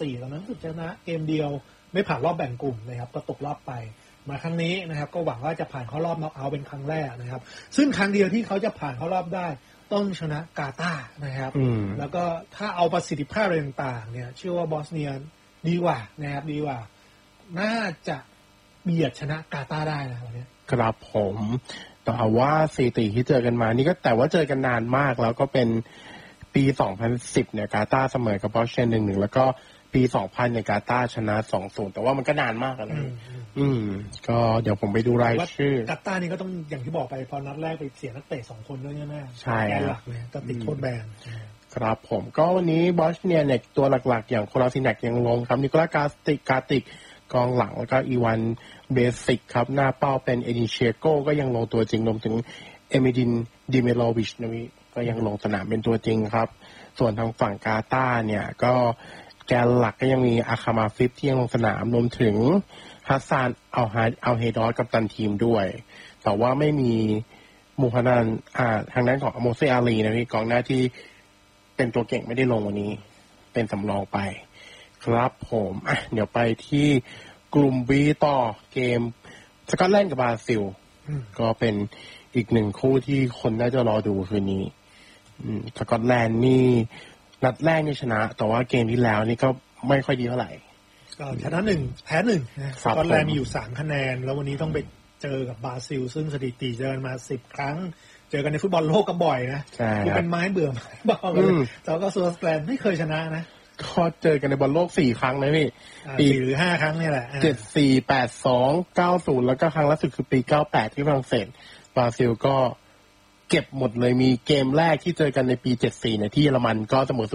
2014ตอนนั้นสุดชนะเกมเดียวไม่ผ่านรอบแบ่งกลุ่มนะครับก็ตกรอบไปมาครั้งนี้นะครับก็หวังว่าจะผ่านเข้ารอบน็อกเอาท์เป็นครั้งแรกนะครับซึ่งครั้งเดียวที่เขาจะผ่านเข้ารอบได้ต้องชนะกาตาร์นะครับแล้วก็ถ้าเอาประสิทธิภาพอะไรต่างๆเนี่ยเชื่อว่าบอสเนียดีกว่านะครับดีกว่าน่าจะเบียดชนะกาตาร์ได้นะวันนี้ครับผมแต่ว่าสถิติที่เจอกันมานี่ก็แต่ว่าเจอกันนานมากแล้วก็เป็นปี2010เนี่ยกาตาร์เสมอกับบอสเนีย 1-1 แล้วก็ปี2000เนี่ยกาตาร์ชนะ 2-0 แต่ว่ามันก็นานมากแล้วนะก็เดี๋ยวผมไปดูรายชื่อกาตาร์นี่ก็ต้องอย่างที่บอกไปพอนัดแรกไปเสียนักเตะ2คนด้วยใช่ไหมใช่แกนหลักเนี่ยก็ติดโทษแบนครับผมก็วันนี้บอสเนียเนี่ยตัวหลักๆอย่างโคลาซินักยังลงครับนิโคลัสกาติกกองหลังแล้วก็อีวานเบสิกครับหน้าเป้าเป็นเอดิเชโกก็ยังลงตัวจริงรวมถึงเอมิดินดิเมโลวิชนะวิก็ยังลงสนามเป็นตัวจริงครับส่วนทางฝั่งกาตาร์เนี่ยก็แกนหลักก็ยังมีอาคามาฟิฟที่ยังลงสนามรวมถึงฮัสซานอัลเฮดอสกัปตันทีมด้วยแต่ว่าไม่มีมูฮันนันทางด้านของโมเซอาลีนะพี่กองหน้าที่เป็นตัวเก่งไม่ได้ลงวันนี้เป็นสำรองไปครับผมเดี๋ยวไปที่กลุ่ม B ต่อเกมสกอตแลนด์กับบราซิลก็เป็นอีกหนึ่งคู่ที่คนน่าจะรอดูคืนนี้สกอตแลนด์นี่นัดแรกนี่ชนะแต่ว่าเกมที่แล้วนี่ก็ไม่ค่อยดีเท่าไหร่ก็ชนะ1แพ้1สกอตแลนด์มีอยู่3คะแนนแล้ววันนี้ต้องไปเจอกับบราซิลซึ่งสถิติเจอกันมา10ครั้งเจอกันในฟุตบอลโลกก็บ่อยนะคือเป็นไม้เบื่อไม้เบาเลยแต่ก็สกอตแลนด์ไม่เคยชนะนะก็เจอกันในบอลโลก4ครั้งนะพี่ 4 หรือ 5 ครั้งนี่แหละ 74 82 90แล้วก็ครั้งล่าสุดคือปี98ที่ฝรั่งเศสบราซิลก็เก็บหมดเลยมีเกมแรกที่เจอกันในปี74เนี่ยที่เยอรมันก็เสมอ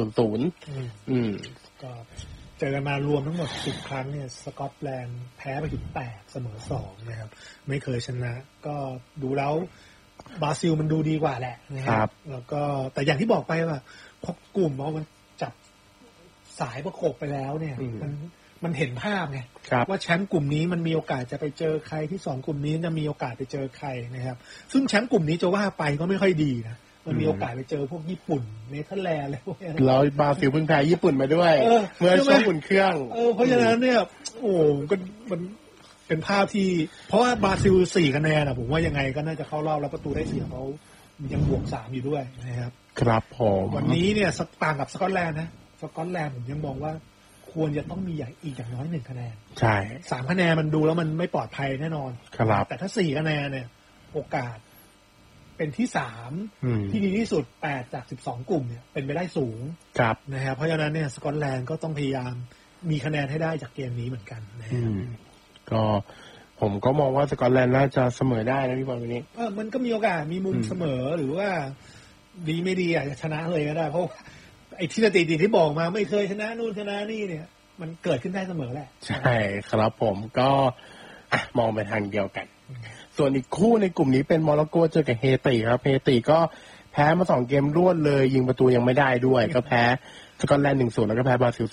0-0 ก็เจอกันมารวมทั้งหมด10ครั้งเนี่ยสกอตแลนด์แพ้ไปถึง8เสมอ2นะครับไม่เคยชนะก็ดูแล้วบราซิลมันดูดีกว่าแหละนะครับแล้วก็แต่อย่างที่บอกไปว่าพอกลุ่มมันจับสายประกบไปแล้วเนี่ยมันเห็นภาพไงว่าแชมป์กลุ่มนี้มันมีโอกาสจะไปเจอใครที่2กลุ่มนี้จะมีโอกาสไปเจอใครนะครับซึ่งแชมป์กลุ่มนี้จะว่าไปก็ไม่ค่อยดีนะมันมีโอกาสไปเจอพวกญี่ปุ่นเนเธอร์แลนด์อะไรพวกนี้แล้วบราซิลเพิ่งแพ้ญี่ปุ่นมาด้วยเมื่อช่วงอุ่นเครื่องเพราะฉะนั้นเนี่ยโอ้ก็มันเป็นภาพที่เพราะว่าบราซิล4คะแนนอ่ะผมว่ายังไงก็น่าจะเข้ารอบแล้วประตูได้เสียเขายังบวก3อยู่ด้วยนะครับครับผมวันนี้เนี่ยต่างกับสกอตแลนด์นะสกอตแลนด์ผมยังมองว่าควรจะต้องมีอีกอย่างน้อย1คะแนนใช่ 3คะแนนมันดูแล้วมันไม่ปลอดภัยแน่นอนครับแต่ถ้า4คะแนนเนี่ยโอกาสเป็นที่3ที่ดีที่สุด8จาก12กลุ่มเนี่ยเป็นไปได้สูงนะครับเพราะฉะนั้นเนี่ยสกอตแลนด์ก็ต้องพยายามมีคะแนนให้ได้จากเกมนี้เหมือนกันนะครับก็ผมก็มองว่าสกอตแลนด์น่าจะเสมอได้นะพี่บอลวันนี้มันก็มีโอกาสมีมุมเสมอหรือว่าดีไม่ดีอาจจะชนะเลยก็ได้เพราะไอ้ที่สถิติที่บอกมาไม่เคยชนะนู่นชนะนี่เนี่ยมันเกิดขึ้นได้เสมอแหละใช่ครับผมก็มองไปทางเดียวกันส่วนอีกคู่ในกลุ่มนี้เป็นโมร็อกโกเจอกับเฮติครับเฮติก็แพ้มา2เกมรวดเลยยิงประตูยังไม่ได้ด้วยก็แพ้สกอตแลนด์ 1-0 แล้วก็แพ้บราซิล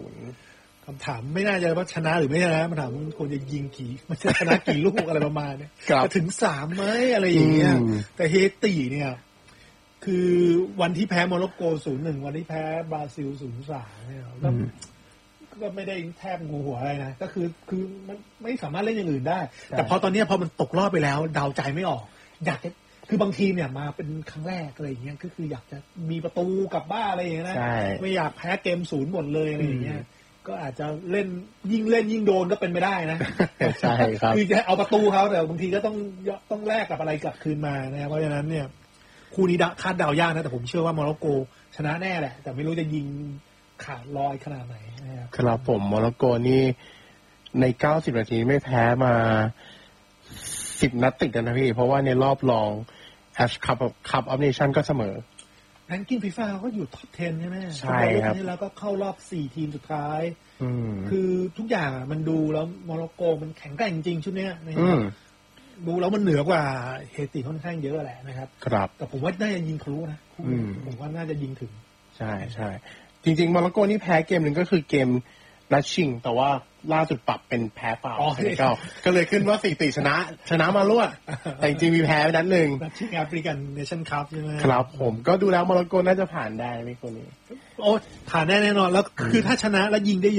3-0 คำถามไม่น่าจะว่าชนะหรือไม่ชนะมันถามควรจะยิงกี่มันจะชนะกี่ลูกอะไรประมาณนี้จะถึง3ไหมอะไรอย่างเงี้ยแต่เฮติเนี่ยคือวันที่แพ้โมร็อกโก 0-1 วันที่แพ้บราซิล 0-3 เนี่ยก็ไม่ได้แทบงูหัวอะไรนะก็คือมันไม่สามารถเล่นอย่างอื่นได้แต่พอตอนนี้พอมันตกรอบไปแล้วเดาใจไม่ออกอยากจะคือบางทีเนี่ยมาเป็นครั้งแรกอะไรอย่างเงี้ยก็คืออยากจะมีประตูกลับบ้านอะไรอย่างเงี้ยนะไม่อยากแพ้เกม0หมดเลยอะไรอย่างเงี้ยก็อาจจะเล่นยิ่งโดนก็เป็นไม่ได้นะใช่ครับคือจะเอาประตูเขาแต่บางทีก็ต้องแลกกับอะไรกลับคืนมานะเพราะฉะนั้นเนี่ยคู่นี้คาดเดายากนะแต่ผมเชื่อว่าโมร็อกโกชนะแน่แหละแต่ไม่รู้จะยิงขาดลอยขนาดไหนครับผมโมร็อกโกนี่ใน90นาทีไม่แพ้มา10นัดติดนะพี่เพราะว่าในรอบรองแอชคัพออฟเนชั่นก็เสมอแรงกิ้งฟีฟ่าก็อยู่ท็อป 10ใช่ไหมใช่ครับแล้วก็เข้ารอบ4ทีมสุดท้ายคือทุกอย่างมันดูแล้วโมร็อกโกมันแข็งแกร่งจริงชุดนี้นะครับดูแล้วมันเหนือกว่าเฮติค่อนข้างเยอะแหละนะครับครับแต่ผมว่าน่าจะยิงทะลุนะผมว่าน่าจะยิงถึงใช่ใช่จริงๆโมร็อกโกนี่แพ้เกมหนึ่งก็คือเกมนัดชิงแต่ว่าล่าสุดปรับเป็นแพ้เปล่าก็เลยขึ้นว่า4-4ชนะมารวดแต่จริงๆมีแพ้นัดหนึ่งนัดชิงแอฟริกันเนชั่นคัพใช่ไหมครับผมก็ดูแล้วโมร็อกโกน่าจะผ่านได้ไม่คนนี้โอ้ผ่านแน่นอนแล้วคือถ้าชนะแล้วยิงได้